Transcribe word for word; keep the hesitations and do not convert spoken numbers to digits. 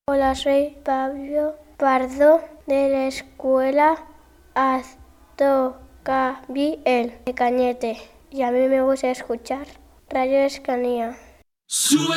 Hola, soy Pablo Pardo de la escuela Aztocabiel de Cañete y a mí me gusta escuchar Radio Escanía. Sube